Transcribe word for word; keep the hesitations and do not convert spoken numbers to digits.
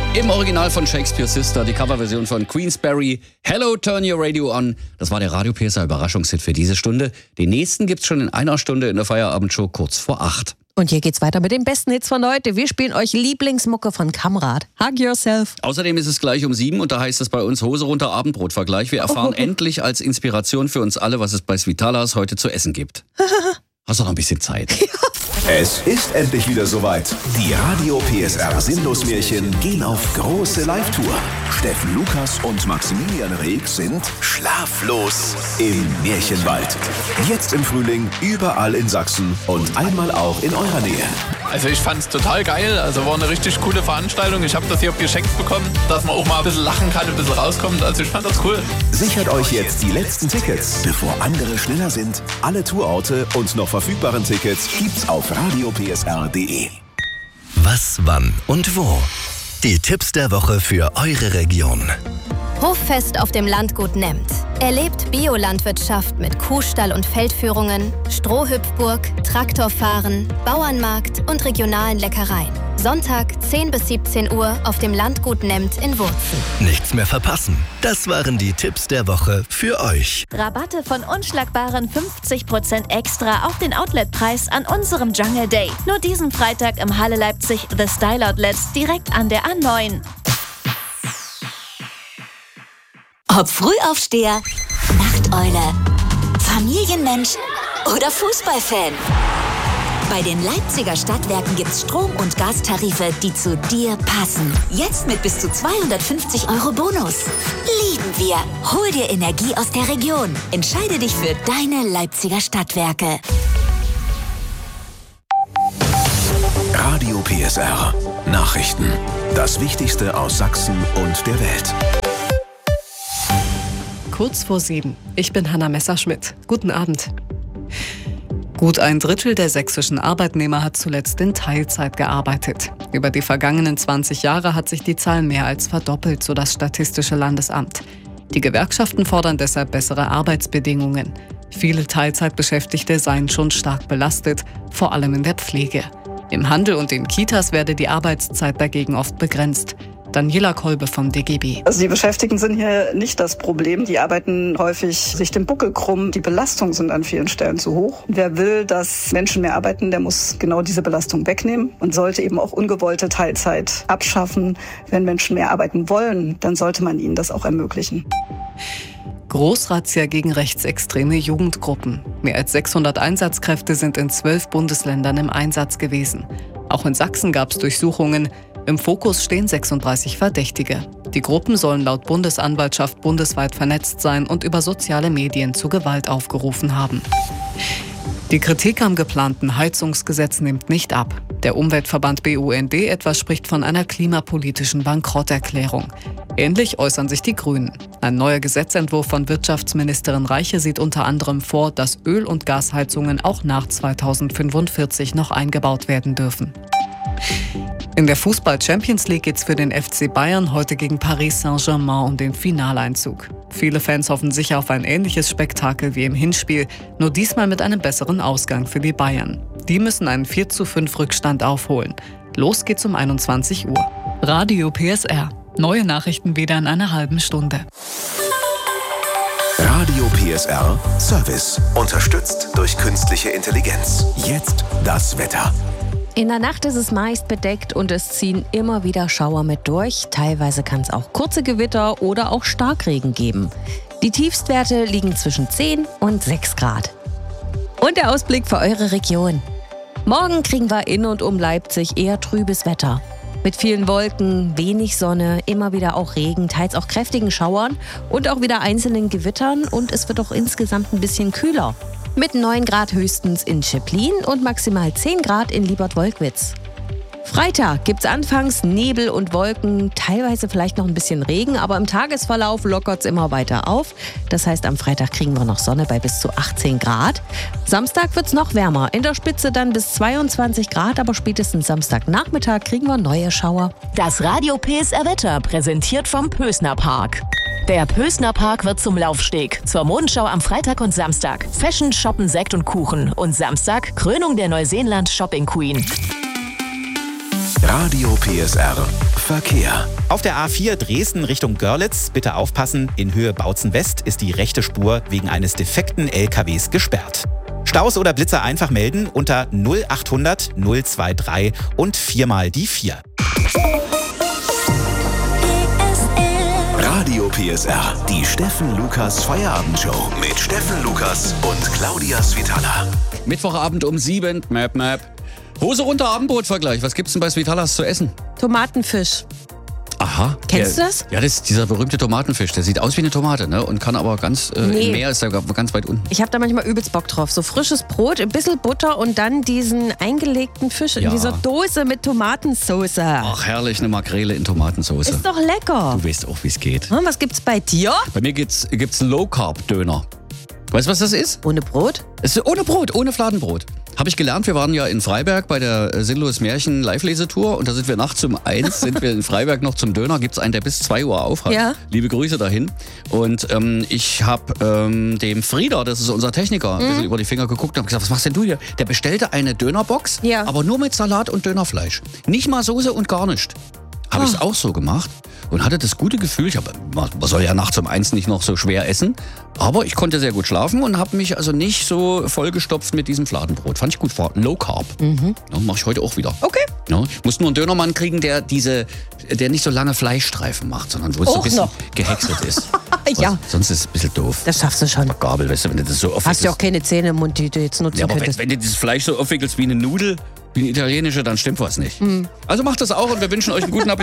Im Original von Shakespeare's Sister, die Coverversion von Queensberry. Hello, turn your radio on. Das war der Radio P S A Überraschungshit für diese Stunde. Den nächsten gibt's schon in einer Stunde in der Feierabendshow kurz vor acht. Und hier geht's weiter mit den besten Hits von heute. Wir spielen euch Lieblingsmucke von Kamrad. Hug Yourself. Außerdem ist es gleich um sieben und da heißt es bei uns Hose runter Abendbrotvergleich. Wir erfahren oh. endlich als Inspiration für uns alle, was es bei Svitalas heute zu essen gibt. Hast du noch ein bisschen Zeit? Ja. Es ist endlich wieder soweit. Die Radio P S R Sinnlosmärchen gehen auf große Live-Tour. Steffen Lukas und Maximilian Reg sind schlaflos im Märchenwald. Jetzt im Frühling überall in Sachsen und einmal auch in eurer Nähe. Also ich fand's total geil, also war eine richtig coole Veranstaltung. Ich habe das hier geschenkt bekommen, dass man auch mal ein bisschen lachen kann, ein bisschen rauskommt. Also ich fand das cool. Sichert euch jetzt die letzten Tickets, bevor andere schneller sind. Alle Tourorte und noch verfügbaren Tickets gibt's auf radio p s r punkt d e. Was, wann und wo? Die Tipps der Woche für eure Region. Hoffest auf dem Landgut Nemmt. Erlebt Biolandwirtschaft mit Kuhstall und Feldführungen, Strohhüpfburg, Traktorfahren, Bauernmarkt und regionalen Leckereien. Sonntag zehn bis siebzehn Uhr auf dem Landgut Nemmt in Wurzen. Nichts mehr verpassen. Das waren die Tipps der Woche für euch. Rabatte von unschlagbaren fünfzig Prozent extra auf den Outletpreis an unserem Jungle Day. Nur diesen Freitag im Halle Leipzig The Style Outlets direkt an der A neun. Ob Frühaufsteher, Nachteule, Familienmensch oder Fußballfan. Bei den Leipziger Stadtwerken gibt's Strom- und Gastarife, die zu dir passen. Jetzt mit bis zu zweihundertfünfzig Euro Bonus. Lieben wir. Hol dir Energie aus der Region. Entscheide dich für deine Leipziger Stadtwerke. Radio P S R. Nachrichten. Das Wichtigste aus Sachsen und der Welt. Kurz vor sieben. Ich bin Hanna Messerschmidt. Guten Abend. Gut ein Drittel der sächsischen Arbeitnehmer hat zuletzt in Teilzeit gearbeitet. Über die vergangenen zwanzig Jahre hat sich die Zahl mehr als verdoppelt, so das Statistische Landesamt. Die Gewerkschaften fordern deshalb bessere Arbeitsbedingungen. Viele Teilzeitbeschäftigte seien schon stark belastet, vor allem in der Pflege. Im Handel und in Kitas werde die Arbeitszeit dagegen oft begrenzt. Daniela Kolbe vom D G B. Also die Beschäftigten sind hier nicht das Problem. Die arbeiten häufig sich den Buckel krumm. Die Belastungen sind an vielen Stellen zu hoch. Wer will, dass Menschen mehr arbeiten, der muss genau diese Belastung wegnehmen und sollte eben auch ungewollte Teilzeit abschaffen. Wenn Menschen mehr arbeiten wollen, dann sollte man ihnen das auch ermöglichen. Großrazzia gegen rechtsextreme Jugendgruppen. Mehr als sechshundert Einsatzkräfte sind in zwölf Bundesländern im Einsatz gewesen. Auch in Sachsen gab es Durchsuchungen. Im Fokus stehen sechsunddreißig Verdächtige. Die Gruppen sollen laut Bundesanwaltschaft bundesweit vernetzt sein und über soziale Medien zu Gewalt aufgerufen haben. Die Kritik am geplanten Heizungsgesetz nimmt nicht ab. Der Umweltverband B U N D etwa spricht von einer klimapolitischen Bankrotterklärung. Ähnlich äußern sich die Grünen. Ein neuer Gesetzentwurf von Wirtschaftsministerin Reiche sieht unter anderem vor, dass Öl- und Gasheizungen auch nach zweitausendfünfundvierzig noch eingebaut werden dürfen. In der Fußball-Champions League geht's für den F C Bayern heute gegen Paris Saint-Germain um den Finaleinzug. Viele Fans hoffen sicher auf ein ähnliches Spektakel wie im Hinspiel, nur diesmal mit einem besseren Ausgang für die Bayern. Die müssen einen vier zu fünf Rückstand aufholen. Los geht's um einundzwanzig Uhr. Radio P S R. Neue Nachrichten wieder in einer halben Stunde. Radio P S R Service. Unterstützt durch künstliche Intelligenz. Jetzt das Wetter. In der Nacht ist es meist bedeckt und es ziehen immer wieder Schauer mit durch. Teilweise kann es auch kurze Gewitter oder auch Starkregen geben. Die Tiefstwerte liegen zwischen zehn und sechs Grad. Und der Ausblick für eure Region. Morgen kriegen wir in und um Leipzig eher trübes Wetter. Mit vielen Wolken, wenig Sonne, immer wieder auch Regen, teils auch kräftigen Schauern und auch wieder einzelnen Gewittern. Und es wird auch insgesamt ein bisschen kühler. Mit neun Grad höchstens in Schipplin und maximal zehn Grad in Liebert-Wolkwitz. Freitag gibt's anfangs Nebel und Wolken, teilweise vielleicht noch ein bisschen Regen, aber im Tagesverlauf lockert's immer weiter auf. Das heißt, am Freitag kriegen wir noch Sonne bei bis zu achtzehn Grad. Samstag wird's noch wärmer, in der Spitze dann bis zweiundzwanzig Grad, aber spätestens Samstagnachmittag kriegen wir neue Schauer. Das Radio P S R Wetter präsentiert vom Pösner Park. Der Pösner Park wird zum Laufsteg. Zur Mondschau am Freitag und Samstag. Fashion, Shoppen, Sekt und Kuchen. Und Samstag Krönung der Neuseeland Shopping Queen. Radio P S R Verkehr. Auf der A vier Dresden Richtung Görlitz, bitte aufpassen, in Höhe Bautzen West ist die rechte Spur wegen eines defekten L K Ws gesperrt. Staus oder Blitzer einfach melden unter null achthundert null drei drei und viermal die vier. Radio P S R, die Steffen Lukas Feierabendshow mit Steffen Lukas und Claudia Svitala. Mittwochabend um sieben, Map, Map. Hose runter, Abendbrotvergleich. Was gibt's denn bei Svitalas zu essen? Tomatenfisch. Aha. Kennst der, du das? Ja, das ist dieser berühmte Tomatenfisch. Der sieht aus wie eine Tomate, ne? Und kann aber ganz, äh, Nee. im Meer ist er ganz weit unten. Ich habe da manchmal übelst Bock drauf. So frisches Brot, ein bisschen Butter und dann diesen eingelegten Fisch in Ja. dieser Dose mit Tomatensauce. Ach, herrlich, eine Makrele in Tomatensauce. Ist doch lecker. Du weißt auch, wie es geht. Hm, was gibt's bei dir? Bei mir gibt's, gibt's Low-Carb-Döner. Weißt du, was das ist? Ohne Brot? Es ist ohne Brot, ohne Fladenbrot. Habe ich gelernt, wir waren ja in Freiberg bei der äh, Sinnlos Märchen Live-Lesetour und da sind wir nachts um eins, sind wir in Freiberg noch zum Döner, gibt's einen, der bis zwei Uhr auf hat. Ja. Liebe Grüße dahin. Und ähm, ich habe ähm, dem Frieder, das ist unser Techniker, ein bisschen über die Finger geguckt und habe gesagt, was machst denn du hier? Der bestellte eine Dönerbox, Ja. aber nur mit Salat und Dönerfleisch. Nicht mal Soße und gar nichts. Habe ich es auch so gemacht und hatte das gute Gefühl, ich hab, man soll ja nachts um eins nicht noch so schwer essen, aber ich konnte sehr gut schlafen und habe mich also nicht so vollgestopft mit diesem Fladenbrot. Fand ich gut, war Low Carb. Mhm. Ja, mache ich heute auch wieder. Okay. Ja, ich muss nur einen Dönermann kriegen, der diese, der nicht so lange Fleischstreifen macht, sondern wo es so ein Auch bisschen noch. gehäckselt ist. Ja. Sonst ist es ein bisschen doof. Das schaffst du schon. Gabel, weißt du, wenn du das so Hast aufwickelst. ja auch keine Zähne im Mund, die du jetzt nutzen Ja, aber wenn, könntest. wenn du dieses Fleisch so aufwickelst wie eine Nudel, wie eine italienische, dann stimmt was nicht. Also macht das auch und wir wünschen euch einen guten Appetit.